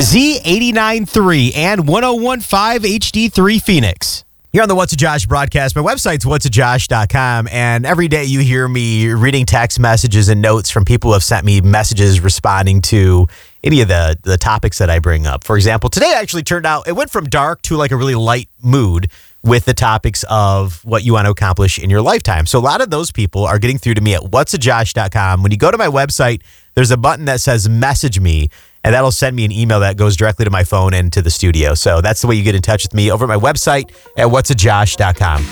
Z89.3 and 101.5 HD3 Phoenix. Here on the What's a Josh broadcast, my website's whatsajosh.com, and every day you hear me reading text messages and notes from people who have sent me messages responding to any of the topics that I bring up. For example, today actually turned out, it went from dark to like a really light mood with the topics of what you want to accomplish in your lifetime. So a lot of those people are getting through to me at whatsajosh.com. When you go to my website, there's a button that says message me, and that'll send me an email that goes directly to my phone and to the studio. So that's the way you get in touch with me over at my website at whatsajosh.com.